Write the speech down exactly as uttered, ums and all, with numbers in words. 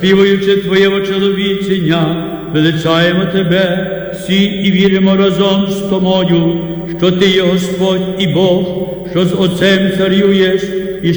оспівуючи Твоє очоловічення, величаємо Тебе всі і віримо разом з Томою, що Ти є Господь і Бог, що з Отцем царюєш